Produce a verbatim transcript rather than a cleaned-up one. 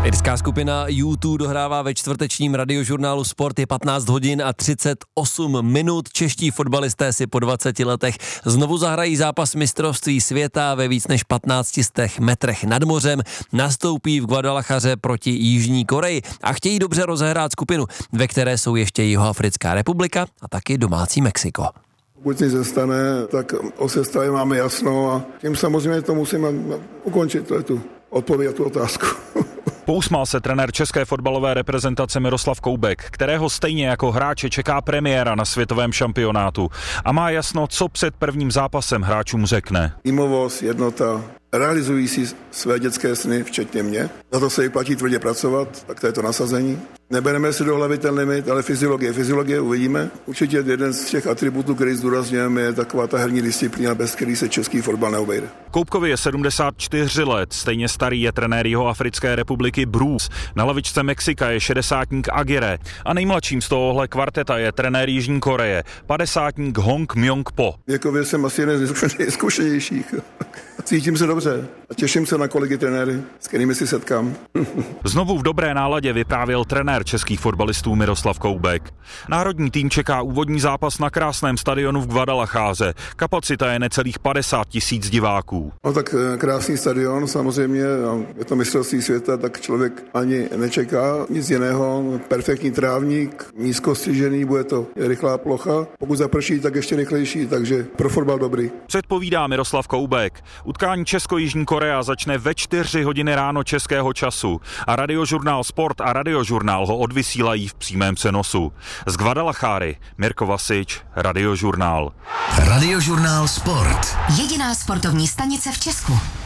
Irská skupina U dva dohrává ve čtvrtečním radiožurnálu Sport, je patnáct hodin a třicet osm minut. Čeští fotbalisté si po dvaceti letech znovu zahrají zápas mistrovství světa ve víc než patnácti stech metrech nad mořem. Nastoupí v Guadalajaře proti Jižní Koreji a chtějí dobře rozehrát skupinu, ve které jsou ještě Jihoafrická republika a taky domácí Mexiko. Pokud nic zastane, tak o sestavě máme jasno a tím samozřejmě to musíme ukončit, to je tu odpověď na tu otázku. Pousmál se trenér české fotbalové reprezentace Miroslav Koubek, kterého stejně jako hráče čeká premiéra na světovém šampionátu a má jasno, co před prvním zápasem hráčům řekne. Týmovost, jednota, realizují si své dětské sny, včetně mě. Za to se vyplatí tvrdě pracovat, tak to je to nasazení. Nebereme si do hlavy ten limit, ale fyziologie, fyziologie uvidíme. Určitě jeden z těch atributů, který zdůrazňujeme, je taková ta herní disciplína, bez který se český fotbal neobejde. Koubkovi je sedmdesát čtyři let, stejně starý je trenér Jihoafrické republiky Bruce. Na lavičce Mexika je šedesátník Aguirre a nejmladším z tohohle kvarteta je trenér Jižní Koreje, padesátník Hong Myong-po. Věkově jsem asi jeden z nejzkušenějších. Cítím se dobře a těším se na kolegy trenéry, s kterými si setkám. Znovu v dobré náladě vyprávěl trenér českých fotbalistů Miroslav Koubek. Národní tým čeká úvodní zápas na krásném stadionu v Guadalajáře. Kapacita je necelých padesát tisíc diváků. No tak krásný stadion, samozřejmě, je to mistrovství světa, tak člověk ani nečeká nic jiného. Perfektní trávník, nízkostřížený, bude to rychlá plocha. Pokud zaprší, tak ještě rychlejší, takže pro fotbal dobrý. Předpovídá Miroslav Koubek. Utkání Česko-Jižní Korea začne ve čtyři hodiny ráno českého času a radiožurnál Sport a radiožurnál ho odvysílají v přímém přenosu. Z Guadalajáry Mirko Vasič, radiožurnál. Radiožurnál Sport. Jediná sportovní stanice v Česku.